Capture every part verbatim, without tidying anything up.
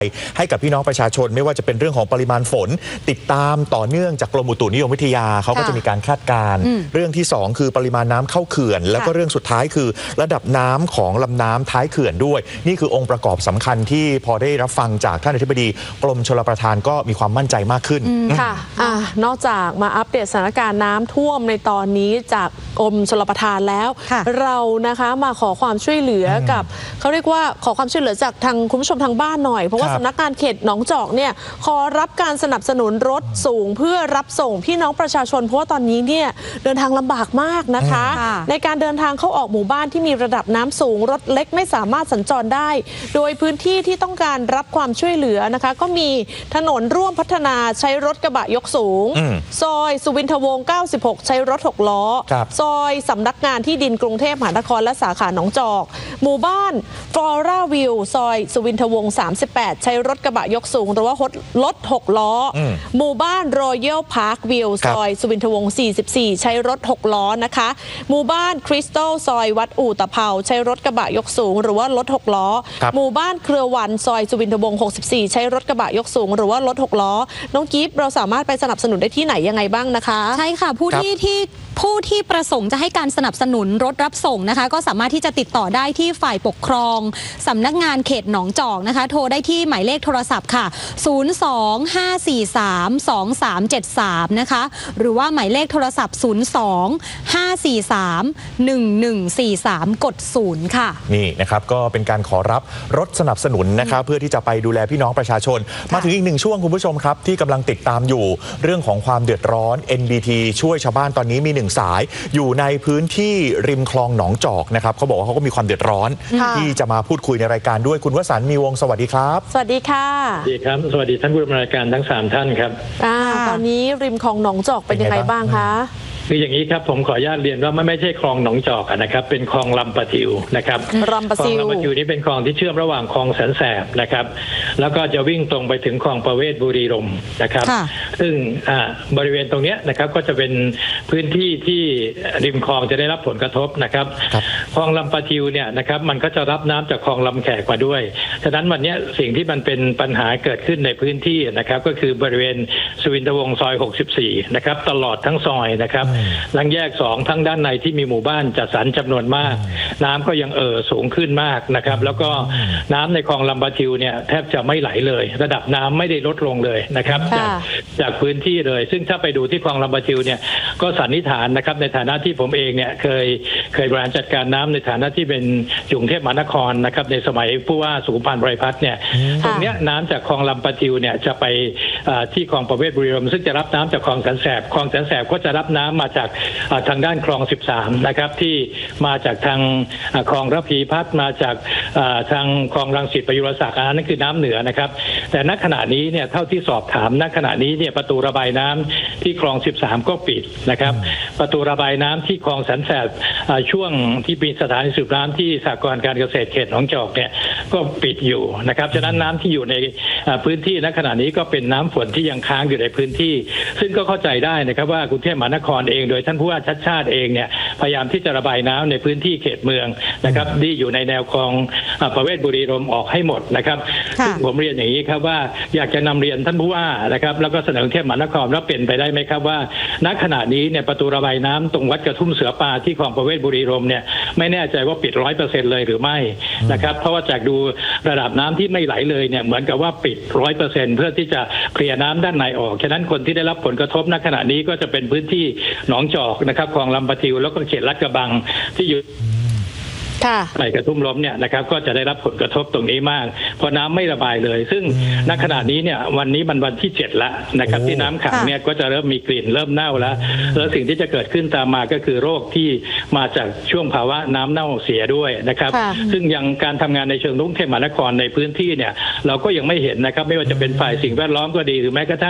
ให้กับพี่น้องประชาชนไม่ว่าจะเป็นเรื่องของปริมาณฝนติดตามต่อเนื่องจากกรมอุตุนิยมวิทยาเขาก็จะมีการคาดการณ์เรื่องที่สองคือปริมาณน้ำเข้าเขื่อนแล้วก็เรื่องสุดท้ายคือระดับน้ำของลำน้ำท้ายเขื่อนด้วยนี่คือองค์ประกอบสำคัญที่พอได้รับฟังจากท่านอธิบดีกรมชลประทานก็มีความมั่นใจมากขึ้นค่ะนอกจากมาอัปเดตสถานการณ์น้ำท่วมในตอนนี้จากกรมชลประทานแล้วเรานะคะมาขอความช่วยเหลือกับเขาเรียกว่าขอความช่วยเหลือจากทางคุณผู้ชมทางบ้านหน่อยเพราะว่าสำนักงานเขตหนองจอกเนี่ยขอรับการสนับสนุนรถสูงเพื่อรับส่งพี่น้องประชาชนเพราะว่าตอนนี้เนี่ยเดินทางลำบากมากนะคะในการเดินทางเข้าออกหมู่บ้านที่มีระดับน้ำสูงรถเล็กไม่สามารถสัญจรได้โดยพื้นที่ที่ต้องการรับความช่วยเหลือนะคะก็มีถนนร่วมพัฒนาใช้รถกระบะยกสูงซอยสุวินทวงศ์เก้าสิบหกใช้รถหกล้อซอยสำนักงานที่ดินกรุงเทพมหานครและสาขาหนองจอกหมู่บ้านฟลอร่าวิวซอยสุวินทวงศ์สามสิบแปดใช้รถกระบะยกสูงหรือว่ารถหกล้อหมู่บ้านรอยัลพาร์ควิวซอยสุวินทวงศ์สี่สิบสี่ใช้รถหกล้อนะคะหมู่บ้านคริสตัลซอยวัดอู่ตะเภาใช้รถกระบะยกสูงหรือว่ารถหกล้อหมู่บ้านเครือวันซอยสุวินทวงศ์หกสิบสี่ใช้รถกระบะยกสูงหรือว่ารถหกล้อน้องกิฟต์เราสามารถไปสนับสนุนได้ที่ไหนยังไงบ้างนะคะใช่ค่ะผู้ที่ที่ผู้ที่ประสงค์จะให้การสนับสนุนรถรับส่งนะคะก็สามารถที่จะติดต่อได้ที่ฝ่ายปกครองสำนักงานเขตหนองจอกนะคะโทรได้ที่หมายเลขโทรศัพท์ค่ะศูนย์ สอง ห้า สี่ สาม สอง สาม เจ็ด สามนะคะหรือว่าหมายเลขโทรศัพท์ศูนย์ สอง ห้า สี่ สาม หนึ่ง หนึ่ง สี่ สามกดศูนย์ค่ะนี่นะครับก็เป็นการขอรับรถสนับสนุนนะครับเพื่อที่จะไปดูแลพี่น้องประชาชนมาถึงอีกหนึ่งช่วงคุณผู้ชมครับที่กำลังติดตามอยู่เรื่องของความเดือดร้อน เอ็น บี ที ช่วยชาวบ้านตอนนี้มีหนึ่งสายอยู่ในพื้นที่ริมคลองหนองจอกนะครับเขาบอกว่าเขาก็มีความเดือดร้อนที่จะมาพูดคุยในรายการด้วยคุณวสันต์มีวงสวัสดีครับสวัสดีค่ะสวัสดีครับสวัสดีท่านผู้ดำเนินรายการทั้งสามท่านครับตอนนี้ริมคลองหนองจอกเป็นยังไงบ้างคะคืออย่างนี้ครับผมขออนุญาตเรียนว่าไม่ไม่ใช่คลองหนองจอกนะครับเป็นคลองลำปะทิวนะครับลำปะทิวคลองลำปะทิวนี้เป็นคลองที่เชื่อมระหว่างคลองแสนแสบนะครับแล้วก็จะวิ่งตรงไปถึงคลองประเวศบุรีรมย์นะครับซึ่งบริเวณตรงนี้นะครับก็จะเป็นพื้นที่ที่ริมคลองจะได้รับผลกระทบนะครับคลองลำปะทิวเนี่ยนะครับมันก็จะรับน้ำจากคลองลำแขกมาด้วยฉะนั้นวันนี้สิ่งที่มันเป็นปัญหาเกิดขึ้นในพื้นที่นะครับก็คือบริเวณสุวินทวงศ์ซอยหกสิบสี่นะครับตลอดทั้งซอยนะครับหลังแยกสองทั้งด้านในที่มีหมู่บ้านจัดสรรจำนวนมากน้ำก็ยังเอ่อสูงขึ้นมากนะครับแล้วก็น้ำในคลองลำปะทิวเนี่ยแทบจะไม่ไหลเลยระดับน้ำไม่ได้ลดลงเลยนะครับจากจากพื้นที่เลยซึ่งถ้าไปดูที่คลองลำปะทิวเนี่ยก็สันนิษฐานนะครับในฐานะที่ผมเองเนี่ยเคยเคยบริหารจัดการน้ำในฐานะที่เป็นกรุงเทพมหานครนะครับในสมัยผู้ว่าสุพรรณบริพัตรเนี่ยตรงเนี้ยน้ำจากคลองลำปะทิวเนี่ยจะไปที่คลองประเวศบุรีรมย์ซึ่งจะรับน้ำจากคลองแสนแสบคลองแสนแสบก็จะรับน้ำมาจากทางด้านคลองสิบสามนะครับที่มาจากทางคลองระพีพัฒน์มาจากทางคลองรังสิตประยุรศักดิ์อันนั้นคือน้ำเหนือนะครับแต่ณขณะนี้เนี่ยเท่าที่สอบถามณขณะนี้เนี่ยประตูระบายน้ำที่คลองสิบสามก็ปิดนะครับประตูระบายน้ำที่คลองแสนแสบช่วงที่มีสถานีสูบน้ำที่สหกรณ์การเกษตรเขตหนองจอกเนี่ยก็ปิดอยู่นะครับฉะนั้นน้ำที่อยู่ในพื้นที่ณขณะนี้ก็เป็นน้ำฝนที่ยังค้างอยู่ในพื้นที่ซึ่งก็เข้าใจได้นะครับว่ากรุงเทพมหานครเองโดยท่านผู้ว่าชัดชาติเองเนี่ยพยายามที่จะระบายน้ำในพื้นที่เขตเมืองนะครับที่อยู่ในแนวคลองประเวศบุรีรมย์ออกให้หมดนะครับซึ่งผมเรียนอย่างนี้ครับว่าอยากจะนำเรียนท่านผู้ว่านะครับแล้วก็เสนอกรุงเทพมหานครว่าเป็นไปได้ไหมครับว่าณขณะนี้เนี่ยประตูระบายน้ำตรงวัดกระทุ่มเสือป่าที่คลองประเวศบุรีรมย์เนี่ยไม่แน่ใจว่าปิดร้อยเปอร์เซ็นต์เลยหรือไม่นะครับเพราะว่าจากดูระดับน้ำที่ไม่ไหลเลยเนี่ยเหมือนกับว่าปิดร้อยเปอร์เซ็นต์เพื่อที่จะเคลียร์น้ำด้านในออกฉะนั้นคนที่ได้รับผลกระทบณขณะนี้ก็จะเป็นพื้นที่หนองจอกนะครับคลองลำปะทิวแล้วก็เขตลาดกระบังที่อยู่ในกระทุ่มล้มเนี่ยนะครับก็จะได้รับผลกระทบตรงนี้มากเพราะน้ำไม่ระบายเลยซึ่งณขณะนี้เนี่ยวันนี้มันวันที่เจ็ดแล้วนะครับที่น้ำขังเนี่ยก็จะเริ่มมีกลิ่นเริ่มเน่าแล้วแล้วสิ่งที่จะเกิดขึ้นตามมาก็คือโรคที่มาจากช่วงภาวะน้ำเน่าเสียด้วยนะครับซึ่งยังการทำงานในเชิงรุกเทพมหานครในพื้นที่เนี่ยเราก็ยังไม่เห็นนะครับไม่ว่าจะเป็นฝ่ายสิ่งแวดล้อมก็ดีหรือแม้กระทั่ง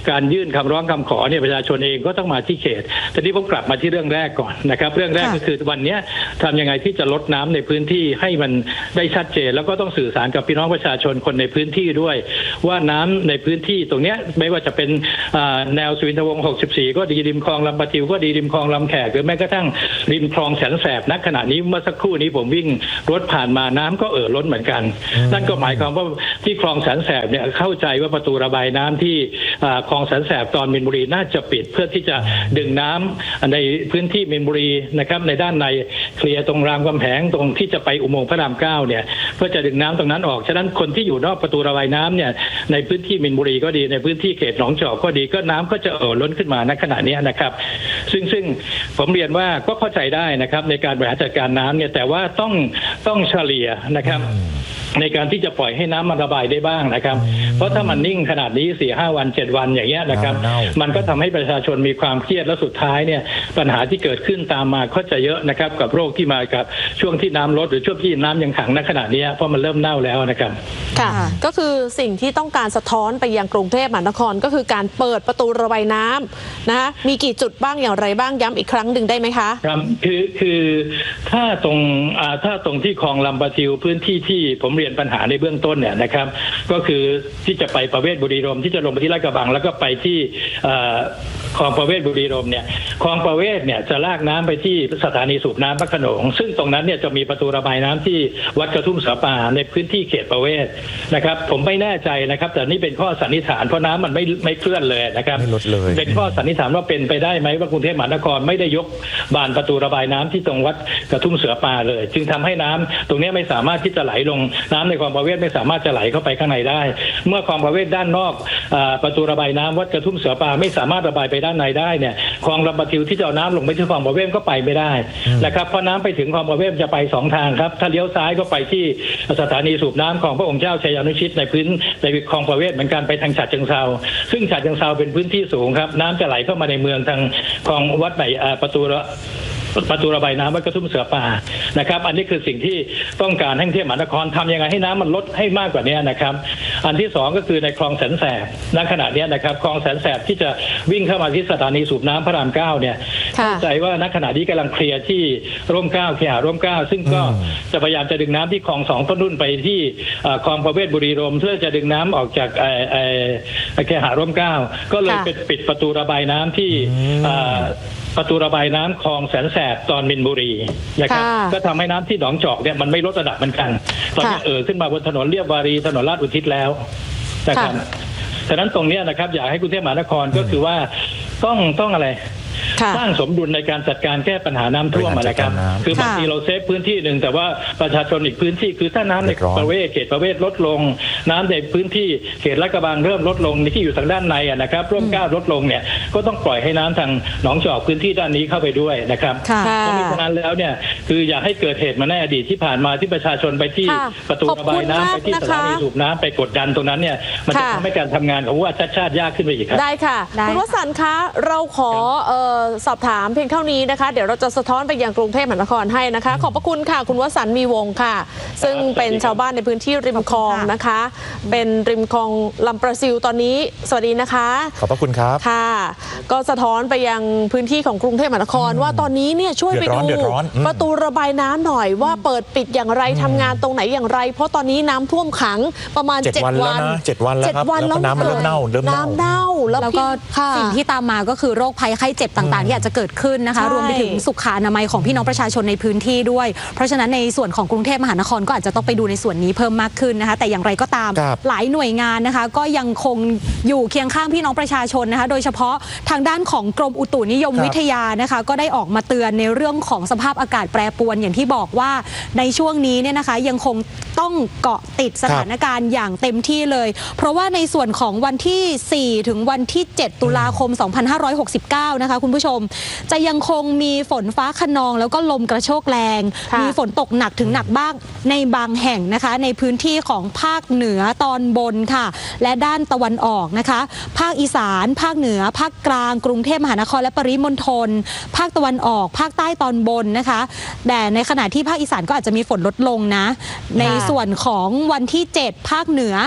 การยื่นคำร้องคำขอเนี่ยประชาชนเองก็ต้องมาที่เขตทีนี้ผมกลับมาที่เรื่องแรกก่อนนะครับเรื่องแรกก็คือวันนี้ทำยังไงที่จะลดน้ำในพื้นที่ให้มันได้ชัดเจนแล้วก็ต้องสื่อสารกับพี่น้องประชาชนคนในพื้นที่ด้วยว่าน้ำในพื้นที่ตรงนี้ไม่ว่าจะเป็นแนวสุวินทวงศ์หกสิบสี่ก็ดีริมคลองลำปะทิวก็ดีริมคลองลำแขกหรือแม้กระทั่งริมคลองแสนแสบณขณะนี้เมื่อสักครู่นี้ผมวิ่งรถผ่านมาน้ำก็เอ่อล้นเหมือนกันนั่นก็หมายความว่าที่คลองแสนแสบเนี่ยเข้าใจว่าประตูระบายน้ำที่คลองแสนแสบตอนมีนบุรีน่าจะปิดเพื่อที่จะดึงน้ำในพื้นที่มีนบุรีนะครับในด้านในเคลียร์ตรงรามคำแหงตรงที่จะไปอุโมงค์พระรามเก้าเนี่ยเพื่อจะดึงน้ำตรงนั้นออกฉะนั้นคนที่อยู่นอกประตูระบายน้ำเนี่ยในพื้นที่มีนบุรีก็ดีในพื้นที่เขตหนองจอกก็ดีก็น้ำก็จะเอ่อล้นขึ้นมาณขณะนี้นะครับซึ่งซึ่งผมเรียนว่าก็เข้าใจได้นะครับในการบริหารจัดการน้ำเนี่ยแต่ว่าต้องต้องเฉลี่ยนะครับในการที่จะปล่อยให้น้ำมันระบายได้บ้างนะครับเพราะถ้ามันนิ่งขนาดนี้สี่ห้าวันเจ็ดวันอย่างเงี้ยนะครับมันก็ทำให้ประชาชนมีความเครียดและสุดท้ายเนี่ยปัญหาที่เกิดขึ้นตามมาก็จะเยอะนะครับกับโรคที่มากับช่วงที่น้ำลดหรือช่วงที่น้ำยังขังณขณะนี้เพราะมันเริ่มเน่าแล้วนะครับค่ะก็คือสิ่งที่ต้องการสะท้อนไปยังกรุงเทพมหานครก็คือการเปิดประตูระบายน้ำนะคะมีกี่จุดบ้างอย่างไรบ้างย้ำอีกครั้งหนึ่งได้ไหมคะครับคือคือถ้าตรงถ้าตรงที่คลองลำปะทิวพื้นที่ที่ผมเรียนปัญหาในเบื้องต้นเนี่ยนะครับก็คือที่จะไปประเวศบุรีรมย์ที่จะลงไปที่ลาดกระบังแล้วก็ไปที่คลองประเวศบุรีรมย์เนี่ยคลองประเวศเนี่ยจะลากน้ำไปที่สถานีสูบน้ำพระโขนงซึ่งตรงนั้นเนี่ยจะมีประตูระบายน้ำที่วัดกระทุ่มเสือป่าในพื้นที่เขตประเวศนะครับผมไม่แน่ใจนะครับแต่นี่เป็นข้อสันนิษฐานเพราะน้ำมันไม่ไม่เคลื่อนเลยนะครับไม่ลดเลยเป็นข้อสันนิษฐานว่าเป็นไปได้ไหมว่ากรุงเทพมหานครไม่ได้ยกบานประตูระบายน้ำที่ตรงวัดกระทุ่มเสือป่าเลยจึงทำให้น้ำตรงนี้ไม่สามารถที่จะไหลลงน้ำในคลองประเวศไม่สามารถจะไหลเข้าไปข้างในได้เมื่อคลองประเวศด้านนอกประตูระบายน้ำวัดกระทุ่มเสือป่าไม่สามารถระบายไปด้านในได้เนี่ยคลองลำปะทิวที่จะเอาน้ำลงไปที่คลองประเวศก็ไปไม่ได้นะครับเพราะน้ำไปถึงคลองประเวศจะไปสองทางครับถ้าเลี้ยวซ้ายก็ไปที่สถานีสูบน้ำของพระองค์เจ้าชัยยานุชิตในพื้นในคลองประเวศเหมือนกันไปทางฉะเชิงเทราซึ่งฉะเชิงเทราเป็นพื้นที่สูงครับน้ำจะไหลเข้ามาในเมืองทางคลองวัดไหนประตูประตูระบายน้ำวัดกระทุ่มเสือป่านะครับอันนี้คือสิ่งที่ต้องการให้กรุงเทพมหานครทำยังไงให้น้ำมันลดให้มากกว่านี้นะครับอันที่สองก็คือในคลองแสนแสบณขณะนี้นะครับคลองแสนแสบที่จะวิ่งเข้ามาที่สถานีสูบน้ำพระรามเก้าเนี่ยเข้าใจว่าณขณะนี้กำลังเคลียร์ที่ร่มเก้าเคหะร่มเก้าซึ่งก็จะพยายามจะดึงน้ำที่คลองสองต้นรุ่นไปที่คลองประเวศบุรีรมย์เพื่อจะดึงน้ำออกจากเคหะร่มเก้าก็เลยเป็นปิดประตูระบายน้ำที่ประตูระบายน้ำคลองแสนแสบตอนมินบุรีนะครับก็ทำให้น้ำที่หนองจอกเนี่ยมันไม่ลดระดับเหมือนกันตอนนี้เอ่อขึ้นมาบนถนนเลียบวารีถนนลาดอุทิศแล้วนะครับฉะนั้นตรงนี้นะครับอยากให้กรุงเทพมหานครก็คือว่าต้องต้องอะไรสร้างสมดุลในการจัดการแก้ปัญหาน้ำท่วมนะครับคือบางทีเราเซฟพื้นที่หนึ่งแต่ว่าประชาชนอีกพื้นที่คือถ้าน้ำในประเวศเขตประเวศลดลงน้ำในพื้นที่เขตลาดกระบังเริ่มลดลงที่อยู่ทางด้านในนะครับร่วมก้าวลดลงเนี่ยก็ต้องปล่อยให้น้ำทางหนองจอกพื้นที่ด้านนี้เข้าไปด้วยนะครับเพราะฉะนั้นแล้วเนี่ยคืออยากให้เกิดเหตุมาในอดีตที่ผ่านมาที่ประชาชนไปที่ประตูระบายน้ำไปที่สถานีสูบน้ำไปกดดันตรงนั้นเนี่ยมันจะทำให้การทำงานของว่าชาติชาติยากขึ้นไปอีกครับได้ค่ะคุณวสันต์คะเราขอสอบถามเพียงเท่านี้นะคะเดี๋ยวเราจะสะท้อนไปยังกรุงเทพมหานครให้นะคะขอบพระคุณค่ะคุณวสันต์มีวงค่ะซึ่งเป็นชาวบ้านในพื้นที่ริมคลองนะคะเป็นริมคลองลำประซิวตอนนี้สวัสดีนะคะขอบพระคุณครับค่ะก็สะท้อนไปยังพื้นที่ของกรุงเทพมหานครว่าตอนนี้เนี่ยช่วยไปดูประตูระบายน้ำหน่อยว่าเปิดปิดอย่างไรทำงานตรงไหนอย่างไรเพราะตอนนี้น้ำท่วมขังประมาณเจ็ดวันเจ็ดวันแล้วครับแล้วน้ำมันเริ่มเน่าเริ่มเน่าแล้วก็สิ่งที่ตามมาก็คือโรคภัยไข้เจ็บต่างๆที่อาจจะเกิดขึ้นนะคะรวมไปถึงสุขอนามัยของพี่น้องประชาชนในพื้นที่ด้วยเพราะฉะนั้นในส่วนของกรุงเทพมหานครก็อาจจะต้องไปดูในส่วนนี้เพิ่มมากขึ้นนะคะแต่อย่างไรก็ตามหลายหน่วยงานนะคะก็ยังคงอยู่เคียงข้างพี่น้องประชาชนนะคะโดยเฉพาะทางด้านของกรมอุตุนิยมวิทยานะคะก็ได้ออกมาเตือนในเรื่องของสภาพอากาศแปรปรวนอย่างที่บอกว่าในช่วงนี้เนี่ยนะคะยังคงต้องเกาะติดสถานการณ์อย่างเต็มที่เลยเพราะว่าในส่วนของวันที่สี่ถึงวันที่เจ็ดตุลาคมสองพันห้าร้อยหกสิบเก้านะคะคุณผู้ชมจะยังคงมีฝนฟ้าคะนองแล้วก็ลมกระโชกแรงมีฝนตกหนักถึงหนักบ้างในบางแห่งนะคะในพื้นที่ของภาคเหนือตอนบนค่ะและด้านตะวันออกนะคะภาคอีสานภาคเหนือภาคกลางกรุงเทพมหานครและปริมณฑลภาคตะวันออกภาคใต้ตอนบนนะคะแต่ในขณะที่ภาคอีสานก็อาจจะมีฝนลดลงนะในส่วนของวันที่เจ็ดภาคเหนือ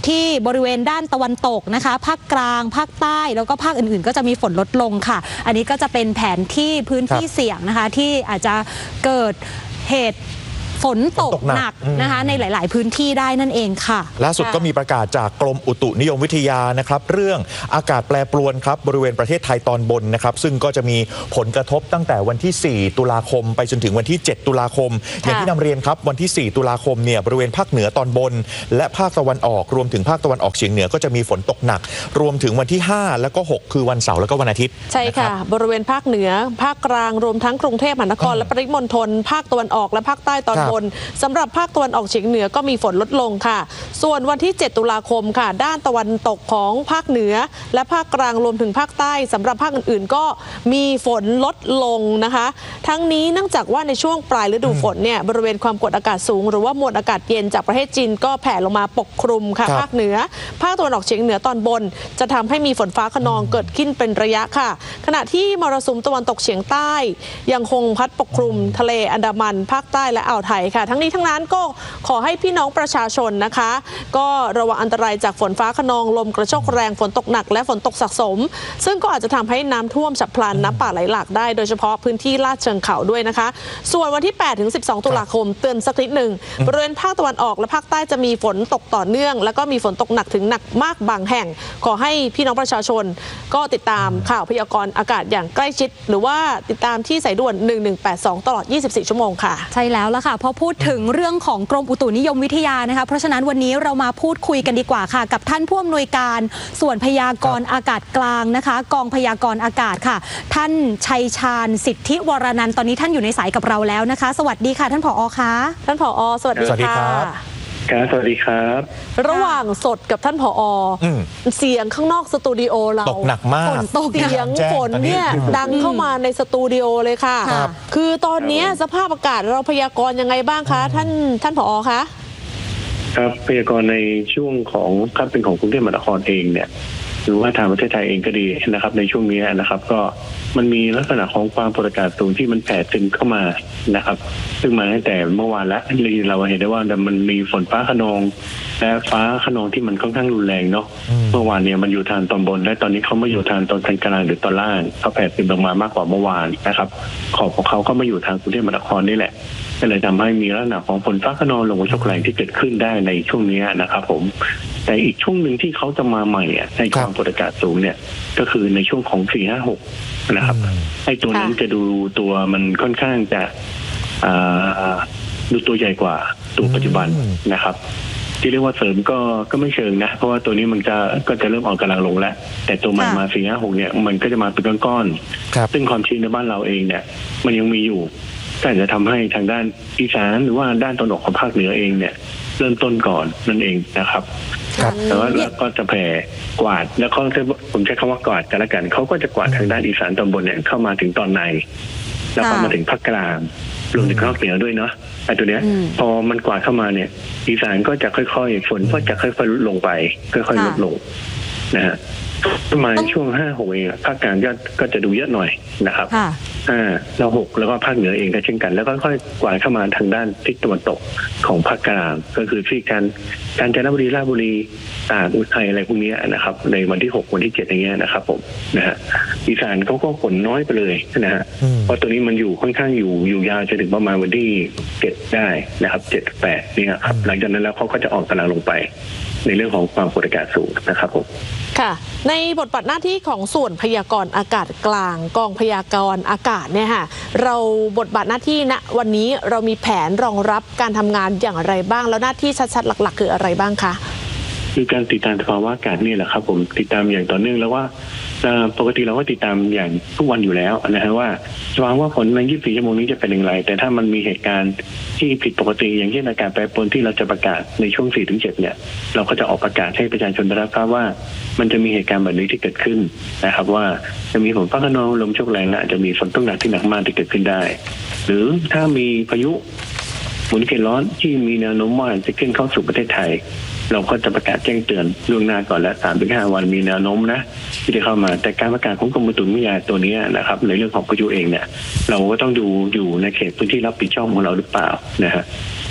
ที่บริเวณด้านตะวันตกนะคะภาคกลางภาคใต้แล้วก็ภาคอื่นๆก็จะมีฝนลดลงค่ะอันนี้ก็จะเป็นแผนที่พื้นที่เสี่ยงนะคะที่อาจจะเกิดเหตุฝนตกหนักนะคะในหลายๆพื้นที่ได้นั่นเองค่ะล่าสุดก็มีประกาศจากกรมอุตุนิยมวิทยานะครับเรื่องอากาศแปรปรวนครับบริเวณประเทศไทยตอนบนนะครับซึ่งก็จะมีผลกระทบตั้งแต่วันที่สี่ตุลาคมไปจนถึงวันที่เจ็ดตุลาคมอย่างที่นำเรียนครับวันที่สี่ตุลาคมเนี่ยบริเวณภาคเหนือตอนบนและภาคตะวันออกรวมถึงภาคตะวันออกเฉียงเหนือก็จะมีฝนตกหนักรวมถึงวันที่ห้าแล้วก็หกคือวันเสาร์แล้วก็วันอาทิตย์ใช่ค่ะบริเวณภาคเหนือภาคกลางรวมทั้งกรุงเทพมหานครและปริมณฑลภาคตะวันออกและภาคใต้ตอนบนสำหรับภาคตะวันออกเฉียงเหนือก็มีฝนลดลงค่ะส่วนวันที่เจ็ดตุลาคมค่ะด้านตะวันตกของภาคเหนือและภาคกลางรวมถึงภาคใต้สำหรับภาคอื่นๆก็มีฝนลดลงนะคะทั้งนี้เนื่องจากว่าในช่วงปลายฤดูฝนเนี่ยบริเวณความกดอากาศสูงหรือว่ามวลอากาศเย็นจากประเทศจีนก็แผ่ลงมาปกคลุมค่ะภาคเหนือภาคตะวันออกเฉียงเหนือตอนบนจะทำให้มีฝนฟ้าคะนองเกิดขึ้นเป็นระยะค่ะขณะที่มรสุมตะวันตกเฉียงใต้ยังคงพัดปกคลุมทะเลอันดามันภาคใต้และอ่าวไทยค่ะทั้งนี้ทั้งนั้นก็ขอให้พี่น้องประชาชนนะคะก็ระวังอันตรายจากฝนฟ้าคะนองลมกระโชกแรงฝนตกหนักและฝนตกสะสมซึ่งก็อาจจะทำให้น้ำท่วมฉับพลันน้ำป่าไหลหลากได้โดยเฉพาะพื้นที่ลาดเชิงเขาด้วยนะคะส่วนวันที่แปดถึงสิบสองตุลาคมเตือนสักนิดหนึ่งบริเวณภาคตะวันออกและภาคใต้จะมีฝนตกต่อเนื่องแล้วก็มีฝนตกหนักถึงหนักมากบางแห่งขอให้พี่น้องประชาชนก็ติดตามข่าวพยากรณ์อากาศอย่างใกล้ชิดหรือว่าติดตามที่สายด่วนหนึ่งหนึ่งแปดสองตลอดยี่สิบสี่ชั่วโมงค่ะใช่แล้วล่ะค่ะพอพูดถึงเรื่องของกรมอุตุนิยมวิทยานะคะเพราะฉะนั้นวันนี้เรามาพูดคุยกันดีกว่าค่ะกับท่านผู้อำนวยการส่วนพยากรณ์อากาศกลางนะคะกองพยากรณ์อากาศค่ะท่านชัยชาญสิทธิวรนันท์ตอนนี้ท่านอยู่ในสายกับเราแล้วนะคะสวัสดีค่ะท่านผอ.คะท่านผอ.สวัสดีค่ะครับสวัสดีครับระหว่างสดกับท่านผอ.เสียงข้างนอกสตูดิโอเราตกหนักมากฝนตกเสียงฝนเนี่ยดังเข้ามาในสตูดิโอเลยค่ะคือตอนนี้สภาพอากาศเราพยากรณ์ยังไงบ้างคะท่านท่านผอ.คะครับพยากรณ์ในช่วงของถ้าเป็นของกรุงเทพมหานครเองเนี่ยหรือว่าทางประเทศไทยเองก็ดีนะครับในช่วงนี้นะครับก็มันมีลักษณะของความกดอากาศสูงที่มันแผ่ซึมเข้ามานะครับซึ่งมาตั้งแต่เมื่อวานแล้วเราเห็นได้ว่ามันมีฝนฟ้าคะนองและฟ้าคะนองที่มันค่อนข้างรุนแรงเนาะเมื่อวานเนี่ยมันอยู่ทางตอนบนและตอนนี้เขามาอยู่ทางตอนกลางหรือตอนล่างเขาแผ่ซึมลงมามากกว่าเมื่อวานนะครับขอบของเขาก็มาอยู่ทางกรุงเทพมหานครนี่แหละก็เลยทำให้มีลักษณะของฝนฟ้าคะนองลมกระโชกแรงที่เกิดขึ้นได้ในช่วงนี้นะครับผมแต่อีกช่วงหนึ่งที่เขาจะมาใหม่ในความกดอากาศสูงเนี่ยก็คือในช่วงของสี่ห้าหกนะครับไอ้ตัวนั้นจะดูตัวมันค่อนข้างจะดูตัวใหญ่กว่าตัวปัจจุบันนะครับที่เรียกว่าเสริมก็ก็ไม่เชิงนะเพราะว่าตัวนี้มันจะก็จะเริ่มออกกำลังลงแล้วแต่ตัวใหม่มาสี่ห้าหกเนี่ยมันก็จะมาเป็นก้อนๆซึ่งความชื้นในบ้านเราเองเนี่ยมันยังมีอยู่ก็อาจจะทำให้ทางด้านอีสานหรือว่าด้านตะวันออกของภาคเหนือเองเนี่ยเริ่มต้นก่อนนั่นเองนะครับแต่ว่าแล้วก็จะแผ่กวาดแล้วเขาผมใช้คำว่ากวาดกันละกันเขาก็จะกวาดทางด้านอีสานตอนบนเนี่ยเข้ามาถึงตอนในแล้วก็มาถึงภาคกลางรวมถึงภาคเหนือด้วยเนาะไอ้ตัวเนี้ยพอมันกวาดเข้ามาเนี่ยอีสานก็จะค่อยๆฝนก็จะค่อยๆลงไปค่อยๆลดลงนะฮะประมาณช่วงห้าหกเองภาคกลางก็ก็จะดูเยอะหน่อยนะครับห้าแล้วหกแล้วก็ภาคเหนือเองก็เช่นกันแล้วก็ค่อยกวาดเข้ามาทางด้านทิศตะวันตกของภาคกลางก็คือที่การกาญจนบุรีราชบุรีตากอุทัยอะไรพวกนี้นะครับในวันที่หกวันที่เจ็ดอย่างเงี้ยนะครับผมนะฮะอีสานเขาก็ฝนน้อยไปเลยนะฮะเพราะตัวนี้มันอยู่ค่อนข้างอยู่อยู่ยาวจนถึงประมาณวันที่เจ็ดได้นะครับเจ็ดแปดเนี่ยครับหลังจากนั้นแล้วเขาก็จะอ่อนกำลังลงไปในเรื่องของความกดอากาศสูงนะครับผมค่ะในบทบาทหน้าที่ของส่วนพยากรณ์อากาศกลางกองพยากรณ์อากาศเนี่ยค่ะเราบทบาทหน้าที่ณวันนี้เรามีแผนรองรับการทำงานอย่างไรบ้างแล้วหน้าที่ชัดๆหลักๆคืออะไรบ้างคะคือการติดตามสภาวะอากาศนี่แหละครับผมติดตามอย่างต่อเนื่องแล้วว่าปกติเราก็ติดตามอย่างทุกวันอยู่แล้วนะฮะว่าสภาวะฝนในยี่สิบสี่ชั่วโมงนี้จะเป็นอย่างไรแต่ถ้ามันมีเหตุการณ์ที่ผิดปกติอย่างเช่นอากาศแปรปรวนที่เราจะประกาศในช่วง สี่ถึงเจ็ด เนี่ยเราก็จะออกประกาศให้ประชาชนได้รับทราบว่ามันจะมีเหตุการณ์แบบนี้ที่เกิดขึ้นนะครับว่าจะมีฝนฟ้าคะนองลมโชกแรงและอาจจะมีฝนตกหนักที่หนักมากที่เกิดขึ้นได้หรือถ้ามีพายุหมุนเขตร้อนที่มีแนวโน้มว่าจะขึ้นเข้าสู่ประเทศไทยเราก็จะประกาศแจ้งเตือนล่วงหน้าก่อนและ สามถึงห้า วันมีแนวโน้มนะที่จะเข้ามาแต่การประกาศของกรมอุตุนิยมวิทยาตัวนี้นะครับในเรื่องของพายุเองเนี่ยเราก็ต้องดูอยู่ในเขตพื้นที่รับผิดชอบของเราหรือเปล่านะฮะ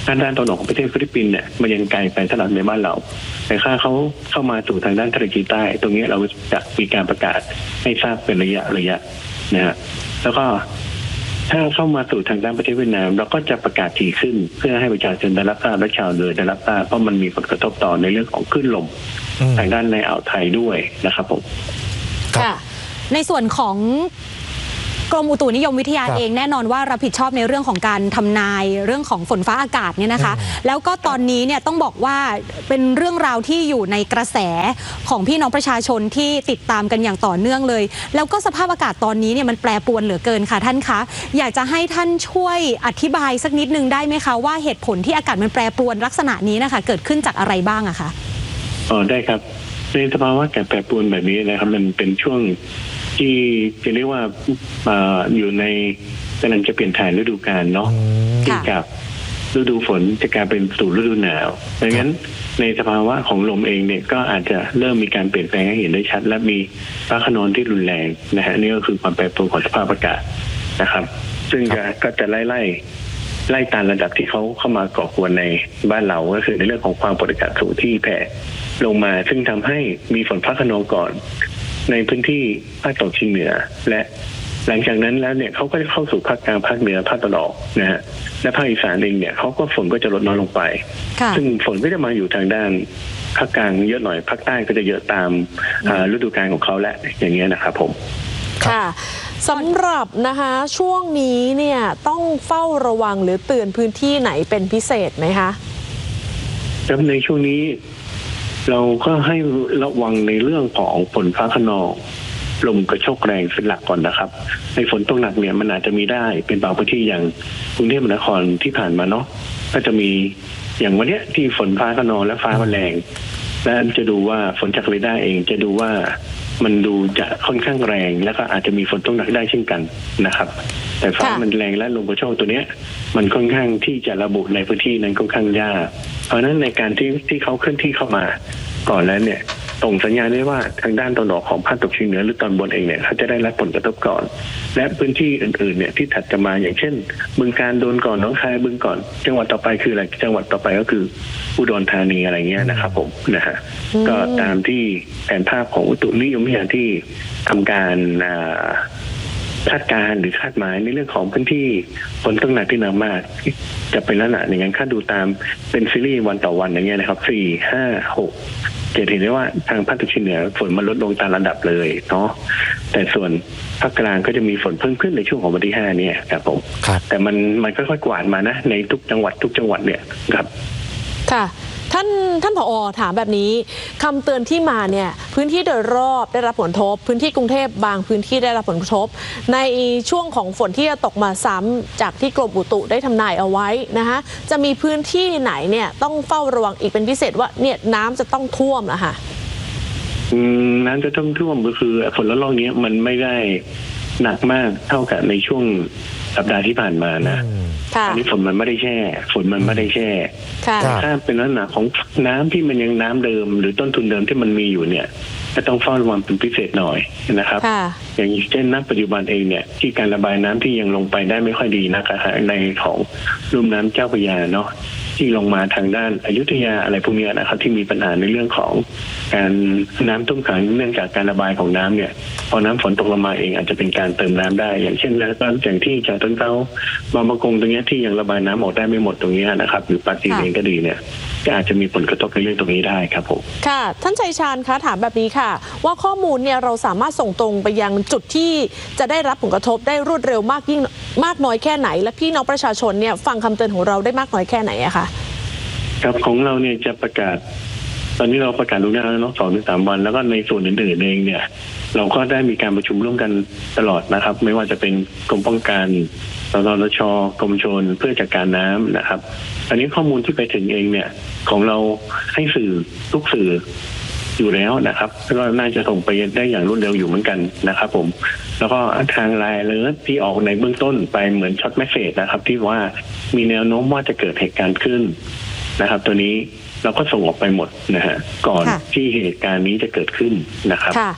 ด้านด้านตะวันออกของประเทศฟิลิปปินส์เนี่ยมันยังไกลไปสำหรับในบ้านเราแต่ถ้าเขาเข้ามาสู่ทางด้านทะเลจีนใต้ตรงนี้เราจะมีการประกาศให้ทราบเป็นระยะระยะนะฮะแล้วก็ถ้าเข้ามาสู่ทางด้านประเทศเวียดนามเราก็จะประกาศถี่ขึ้นเพื่อให้ประชาชนได้รับทราบและชาวเรือได้รับทราบเพราะมันมีผลกระทบต่อในเรื่องของคลื่นลมทางด้านในอ่าวไทยด้วยนะครับผมค่ะในส่วนของกรมอุตุนิยมวิทยาเองแน่นอนว่ารับผิดชอบในเรื่องของการทำนายเรื่องของฝนฟ้าอากาศเนี่ยนะคะแล้วก็ตอนนี้เนี่ยต้องบอกว่าเป็นเรื่องราวที่อยู่ในกระแสของพี่น้องประชาชนที่ติดตามกันอย่างต่อเนื่องเลยแล้วก็สภาพอากาศตอนนี้เนี่ยมันแปรปรวนเหลือเกินค่ะท่านคะอยากจะให้ท่านช่วยอธิบายสักนิดนึงได้ไหมคะว่าเหตุผลที่อากาศมันแปรปรวนลักษณะนี้นะคะเกิดขึ้นจากอะไรบ้างอะคะอ๋อได้ครับในสภาวะอากาศแปรปรวนแบบนี้นะครับมันเป็นช่วงที่จะเรียกว่าอยู่ในกำลังจะเปลี่ยนถ่ายฤดูกาลเนาะที่จากฤดูฝนจะกลายเป็นสู่ฤดูหนาวดังนั้นในสภาวะของลมเองเนี่ยก็อาจจะเริ่มมีการเปลี่ยนแปลงให้เห็นได้ชัดและมีฟ้าคะนองที่รุนแรงนะฮะนี่ก็คือความแปรปรวนของสภาพอากาศนะครับซึ่งก็จะไล่ไล่ไล่ตามระดับที่เขาเข้ามาก่อกวนในบ้านเราก็คือในเรื่องของความกดอากาศสูงที่แผ่ลงมาซึ่งทำให้มีฝนฟ้าคะนองก่อนในพื้นที่ภาคตะวันออกเฉียงเหนือและหลังจากนั้นแล้วเนี่ยเขาก็จะเข้าสู่ภาคกลางภาคเหนือภาคตะวันออกนะฮะและภาคอีสานเองเนี่ยเขาก็ฝนก็จะลดน้อยลงไปซึ่งฝนก็จะมาอยู่ทางด้านภาคกลางเยอะหน่อยภาคใต้ก็จะเยอะตามฤดูกาลของเขาและอย่างเงี้ยนะครับผมค่ะสำหรับนะคะช่วงนี้เนี่ยต้องเฝ้าระวังหรือเตือนพื้นที่ไหนเป็นพิเศษไหมคะครับในช่วงนี้เราก็ให้ระวังในเรื่องของฝนฟ้าคะนองลมกระโชกแรงเป็นหลักก่อนนะครับในฝนตกหนักเนี่ยมันอาจจะมีได้เป็นบางพื้นที่อย่างกรุงเทพมหานครที่ผ่านมาเนาะก็จะมีอย่างวันนี้ที่ฝนฟ้าคะนองและฟ้าแรงและจะดูว่าฝนจากเรดาร์เองจะดูว่ามันดูจะค่อนข้างแรงแล้วก็อาจจะมีฝนตกหนักได้เช่นกันนะครับแต่ฟ้ามันแรงและลมกระโชกตัวเนี้ยมันค่อนข้างที่จะระบุในพื้นที่นั้นค่อนข้างยากเพราะฉะนั้นในการที่ที่เขาเคลื่อนที่เข้ามาก่อนแล้วเนี่ยส่งสัญญาณได้ว่าทางด้านตะวันออกของภาคตะวันออกเฉียงเหนือหรือตอนบนเองเนี่ยเขาจะได้รับผลกระทบก่อนและพื้นที่อื่นๆเนี่ยที่ถัดจะมาอย่างเช่นบึงกาฬโดนก่อนหนองคายบึงก่อนจังหวัดต่อไปคืออะไรจังหวัดต่อไปก็คืออุดรธานีอะไรเงี้ยนะครับผมนะฮะก็ตามที่แผนภาพของอุตุนิยมวิทยาที่ทำการคาดการณ์หรือคาดหมายในเรื่องของพื้นที่ฝนตกหนักที่หนักมากจะเป็นลักษณะอย่างนั้นค่าดูตามเป็นซีรีส์วันต่อวันอย่างเงี้ยนะครับสี่ห้าหกจะเห็นได้ว่าทางภาคตะวันออกเฉียงเหนือฝนมันลดลงตามระดับเลยเนาะแต่ส่วนภาคกลางก็จะมีฝนเพิ่มขึ้นในช่วงของวันที่ห้าเนี่ยครับผมแต่มันมันค่อยๆกวาดมานะในทุกจังหวัดทุกจังหวัดเนี่ยครับค่ะท่านท่านผอ.ถามแบบนี้คำเตือนที่มาเนี่ยพื้นที่โดยรอบได้รับผลกระทบพื้นที่กรุงเทพบางพื้นที่ได้รับผลกระทบในช่วงของฝนที่จะตกมาซ้ำจากที่กรมอุตุได้ทำนายเอาไว้นะคะจะมีพื้นที่ไหนเนี่ยต้องเฝ้าระวังอีกเป็นพิเศษว่าเนี่ยน้ำจะต้องท่วมนะคะอืมน้ำจะต้องท่วมก็คือฝนละลอกนี้มันไม่ได้หนักมากเท่ากับในช่วงสัปดาห์ที่ผ่านมานะอันนี้ฝนมันไม่ได้แช่ฝนมันไม่ได้แช่ถ้าเป็นลักษณะของน้ำที่มันยังน้ำเดิมหรือต้นทุนเดิมที่มันมีอยู่เนี่ยก็ต้องเฝ้าระวังเป็นพิเศษหน่อยนะครับอย่างเช่นณปัจจุบันเองเนี่ยที่การระบายน้ำที่ยังลงไปได้ไม่ค่อยดีนะครับในของลุ่มน้ำเจ้าพระยาเนาะที่ลงมาทางด้านอยุธยาอะไรพวกนี้นะครับที่มีปัญหาในเรื่องของการน้ำท่วมขังเนื่องจากการระบายของน้ำเนี่ยพอน้ำฝนตกลงมาเองอาจจะเป็นการเติมน้ำได้อย่างเช่นแล้วก็อย่างที่จากต้นเต้าบางประกงตรงนี้ที่ยังระบายน้ำออกได้ไม่หมดตรงนี้นะครับหรือปาจีนเองก็ดีเนี่ยก็อาจจะมีผลกระทบในเรื่องตรงนี้ได้ครับผมค่ะท่านชัยชาญคะถามแบบนี้ค่ะว่าข้อมูลเนี่ยเราสามารถส่งตรงไปยังจุดที่จะได้รับผลกระทบได้รวดเร็วมากยิ่งมากน้อยแค่ไหนและพี่น้องประชาชนเนี่ยฟังคำเตือนของเราได้มากน้อยแค่ไหนอะคะครับของเราเนี่ยจะประกาศตอนนี้เราประกาศล่วงหน้าแล้วเนาะสองถึงสามวันแล้วก็ในส่วนอื่นๆเองเนี่ยเราก็ได้มีการประชุมร่วมกันตลอดนะครับไม่ว่าจะเป็นกรมป้องกันสนช.กรมชลเพื่อจัดการน้ำนะครับอันนี้ข้อมูลที่ไปถึงเองเนี่ยของเราให้สื่อทุกสื่ออยู่แล้วนะครับแล้วก็น่าจะส่งไปได้อย่างรวดเร็วอยู่เหมือนกันนะครับผมแล้วก็ทางไลน์เลยที่ออกในเบื้องต้นไปเหมือนช็อตเมสเสจนะครับที่ว่ามีแนวโน้มว่าจะเกิดเหตุการณ์ขึ้นนะครับตัวนี้เราก็ส่งออกไปหมดนะฮะก่อนที่เหตุการณ์นี้จะเกิดขึ้นนะครับค่ะ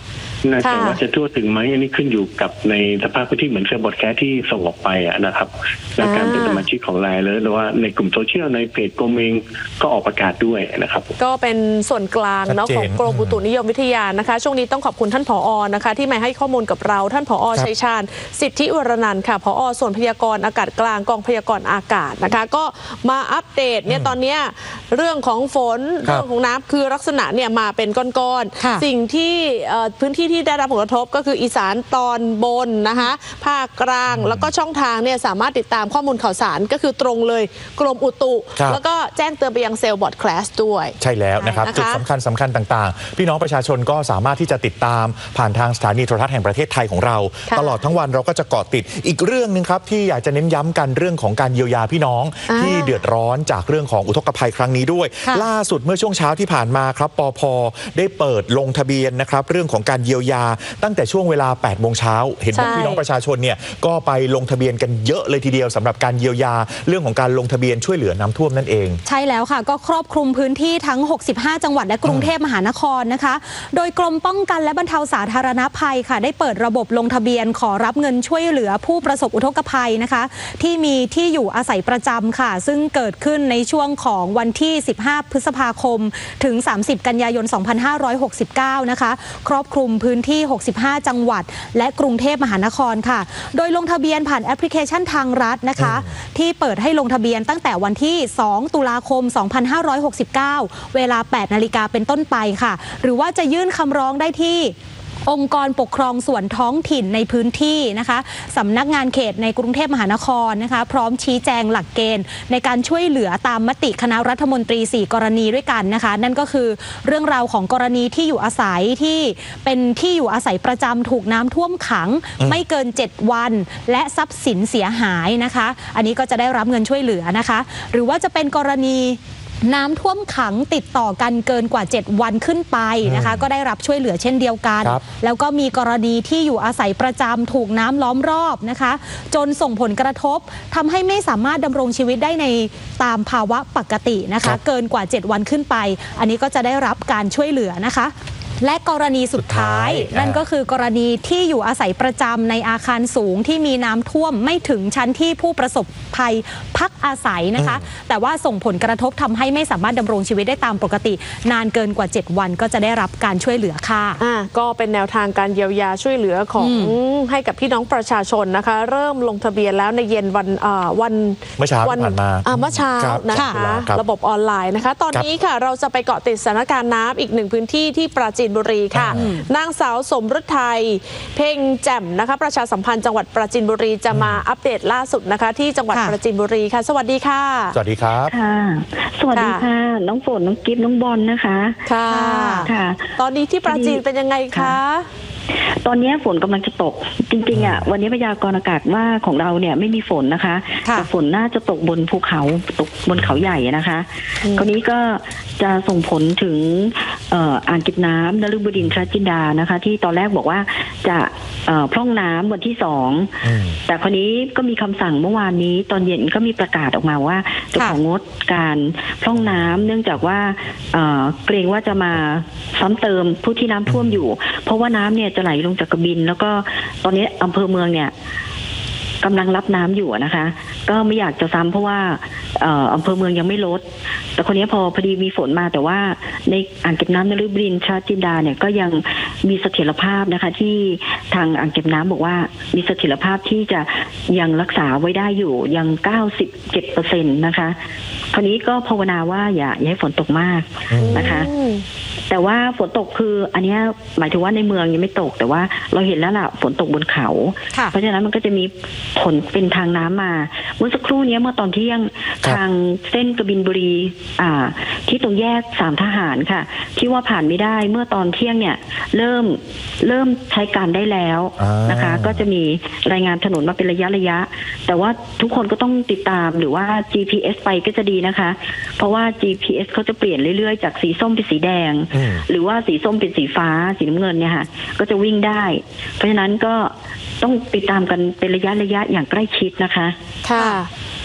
น่าจะว่าจะทั่วถึงไหมอันนี้ขึ้นอยู่กับในสภาพพื้นที่เหมือนเซลล์บอดแคสที่ส่งออกไปอะนะครับและการเป็นสมาชิกของไลน์หรือว่าในกลุ่มโซเชียลในเพจกรมเองก็ออกประกาศด้วยนะครับก็เป็นส่วนกลางเนาะของกรมอุตุนิยมวิทยานะคะช่วงนี้ต้องขอบคุณท่านผอ.นะคะที่มาให้ข้อมูลกับเราท่านผอ.ชัยชาญสิทธิวรนันท์ค่ะผอ.ส่วนพยากรณ์อากาศกลางกองพยากรณ์อากาศนะคะก็มาอัปเดตเนี่ยตอนนี้เรื่องของฝนเรื่องของน้ำคือลักษณะเนี่ยมาเป็นก้อนๆสิ่งที่พื้นที่ที่ได้รับผลกระทบก็คืออีสานตอนบนนะคะภาคกลางแล้วก็ช่องทางเนี่ยสามารถติดตามข้อมูลข่าวสารก็คือตรงเลยกรมอุตุแล้วก็แจ้งเตือนไปยังเซลล์บอร์ดแคลสด้วยใช่แล้วนะครับจุดสำคัญสำคัญต่างๆพี่น้องประชาชนก็สามารถที่จะติดตามผ่านทางสถานีโทรทัศน์แห่งประเทศไทยของเราตลอดทั้งวันเราก็จะเกาะติดอีกเรื่องนึงครับที่อยากจะเน้นย้ำกันเรื่องของการเยียวยาพี่น้องที่เดือดร้อนจากเรื่องของอุทกภัยครั้งนี้ด้วยล่าสุดเมื่อช่วงเช้าที่ผ่านมาครับปภ.ได้เปิดลงทะเบียนนะครับเรื่องของการเยียวยาตั้งแต่ช่วงเวลาแปดโมงเช้าเห็นว่าพี่น้องประชาชนเนี่ยก็ไปลงทะเบียนกันเยอะเลยทีเดียวสำหรับการเยียวยาเรื่องของการลงทะเบียนช่วยเหลือน้ำท่วมนั่นเองใช่แล้วค่ะก็ครอบคลุมพื้นที่ทั้งหกสิบห้าจังหวัดและกรุงเทพมหานครนะคะโดยกรมป้องกันและบรรเทาสาธารณภัยค่ะได้เปิดระบบลงทะเบียนขอรับเงินช่วยเหลือผู้ประสบอุทกภัยนะคะที่มีที่อยู่อาศัยประจำค่ะซึ่งเกิดขึ้นในช่วงของวันที่สิบห้าพฤษภาคมถึงสามสิบกันยายนสองพันห้าร้อยหกสิบเก้านะคะครอบคลุมพื้นที่หกสิบห้าจังหวัดและกรุงเทพมหานครค่ะโดยลงทะเบียนผ่านแอปพลิเคชันทางรัฐนะคะที่เปิดให้ลงทะเบียนตั้งแต่วันที่สองตุลาคมสองพันห้าร้อยหกสิบเก้าเวลาแปดนาฬิกาเป็นต้นไปค่ะหรือว่าจะยื่นคำร้องได้ที่องค์กรปกครองส่วนท้องถิ่นในพื้นที่นะคะสำนักงานเขตในกรุงเทพมหานครนะคะพร้อมชี้แจงหลักเกณฑ์ในการช่วยเหลือตามมติคณะรัฐมนตรีสี่กรณีด้วยกันนะคะนั่นก็คือเรื่องราวของกรณีที่อยู่อาศัยที่เป็นที่อยู่อาศัยประจำถูกน้ำท่วมขังไม่เกินเจ็ดวันและทรัพย์สินเสียหายนะคะอันนี้ก็จะได้รับเงินช่วยเหลือนะคะหรือว่าจะเป็นกรณีน้ำท่วมขังติดต่อกันเกินกว่าเจ็ดวันขึ้นไปนะคะก็ได้รับช่วยเหลือเช่นเดียวกันแล้วก็มีกรณีที่อยู่อาศัยประจำถูกน้ำล้อมรอบนะคะจนส่งผลกระทบทำให้ไม่สามารถดำรงชีวิตได้ในตามภาวะปกตินะคะเกินกว่าเจ็ดวันขึ้นไปอันนี้ก็จะได้รับการช่วยเหลือนะคะและกรณีสุดท้ายนั่นก็คือกรณีที่อยู่อาศัยประจำในอาคารสูงที่มีน้ำท่วมไม่ถึงชั้นที่ผู้ประสบภัยพักอาศัยนะคะแต่ว่าส่งผลกระทบทำให้ไม่สามารถดำรงชีวิตได้ตามปกตินานเกินกว่าเจ็ดวันก็จะได้รับการช่วยเหลือค่ะอ่าก็เป็นแนวทางการเยียวยาช่วยเหลือของให้กับพี่น้องประชาชนนะคะเริ่มลงทะเบียนแล้วในเย็นวันวันเมื่อเช้าที่ผ่านมาเมื่อเช้านะคะระบบออนไลน์นะคะตอนนี้ค่ะเราจะไปเกาะติดสถานการณ์น้ำอีกหนึ่งพื้นที่ที่ปราจีนบุรีค่ะนางสาวสมฤทัยเพ่งแจ่มนะคะประชาสัมพันธ์จังหวัดปราจีนบุรีจะมาอัปเดตล่าสุดนะคะที่จังหวัดปราจีนบุรีค่ะสวัสดีค่ะสวัสดีครับค่ะสวัสดีค่ะน้องฝนน้องกิฟต์น้องบอลนะคะค่ะค่ะตอนนี้ที่ปราจีนเป็นยังไงคะตอนนี้ฝนกำลังจะตกจริงๆอ่ะวันนี้พยากรณ์อากาศว่าของเราเนี่ยไม่มีฝนนะคะแต่ฝนน่าจะตกบนภูเขาตกบนเขาใหญ่นะคะคราวนี้ก็จะส่งผลถึงอ่างเก็บน้ำนฤบดินทรจินดานะคะที่ตอนแรกบอกว่าจะพร่องน้ำวันที่สองแต่คราวนี้ก็มีคำสั่งเมื่อวานนี้ตอนเย็นก็มีประกาศออกมาว่าจะของงดการพร่องน้ำเนื่องจากว่าเกรงว่าจะมาซ้ำเติมผู้ที่น้ำท่วมอยู่เพราะว่าน้ำเนี่ยจะไหลลงจากกระบินแล้วก็ตอนนี้อำเภอเมืองเนี่ยกำลังรับน้ำอยู่นะคะก็ไม่อยากจะซ้ำเพราะว่าอำเภอเมืองยังไม่ลดแต่คนนี้พอพอดีมีฝนมาแต่ว่าในอ่างเก็บน้ำนฤบดินทรจินดาเนี่ยก็ยังมีเสถียรภาพนะคะที่ทางอ่างเก็บน้ำบอกว่ามีเสถียรภาพที่จะยังรักษาไว้ได้อยู่ยัง เก้าสิบเจ็ดเปอร์เซ็นต์ นะคะคราวนี้ก็ภาวนาว่าอย่าอย่าให้ฝนตกมากนะคะแต่ว่าฝนตกคืออันนี้หมายถึงว่าในเมืองยังไม่ตกแต่ว่าเราเห็นแล้วล่ะฝนตกบนเขาเพราะฉะนั้นมันก็จะมีผลเป็นทางน้ำมาเมื่อสักครู่นี้เมื่อตอนเที่ยงทางเส้นกบินบุรีอ่าที่ตรงแยกสามทหารค่ะที่ว่าผ่านไม่ได้เมื่อตอนเที่ยงเนี่ยเริ่มเริ่มใช้การได้แล้วนะคะก็จะมีรายงานถนนมาเป็นระยะระยะแต่ว่าทุกคนก็ต้องติดตามหรือว่า จี พี เอส ไปก็จะดีนะคะเพราะว่า จี พี เอส เขาจะเปลี่ยนเรื่อยๆจากสีส้มเป็นสีแดงหรือว่าสีส้มเป็นสีฟ้าสีน้ำเงินเนี่ยค่ะก็จะวิ่งได้เพราะฉะนั้นก็ต้องติดตามกันเป็นระยะระยะอย่างใกล้ชิดนะคะค่ะ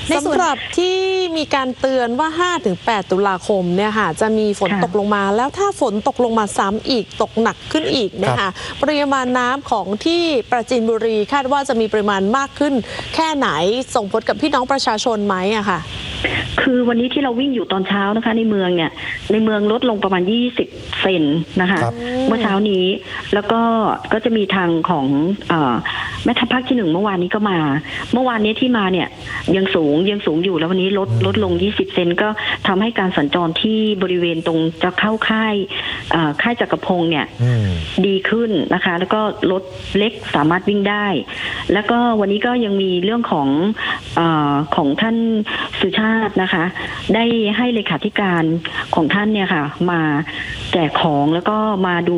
สำหรับที่มีการเตือนว่า ห้าถึงแปด ตุลาคมเนี่ยค่ะจะมีฝนตกลงมาแล้วถ้าฝนตกลงมาซ้ำอีกตกหนักขึ้นอีกนะคะปริมาณน้ำของที่ปราจีนบุรีคาดว่าจะมีปริมาณมากขึ้นแค่ไหนส่งผลกับพี่น้องประชาชนไหมอะค่ะคือวันนี้ที่เราวิ่งอยู่ตอนเช้านะคะในเมืองเนี่ยในเมืองลดลงประมาณยี่สิบเซนนะคะเมื่อเช้านี้แล้วก็ก็จะมีทางของเอ่อแม่ทัพภาคที่หนึ่งเมื่อวานนี้ก็มาเมื่อวานนี้ที่มาเนี่ยยังสูงยังสูงอยู่แล้ววันนี้ลดลดลงยี่สิบเซนก็ทำให้การสัญจรที่บริเวณตรงจะเข้าค่ายค่ายจักรพงศ์เนี่ยดีขึ้นนะคะแล้วก็รถเล็กสามารถวิ่งได้แล้วก็วันนี้ก็ยังมีเรื่องของเอ่อของท่านสุชาตินะคะได้ให้เลขาธิการของท่านเนี่ยค่ะมาแจกของแล้วก็มาดู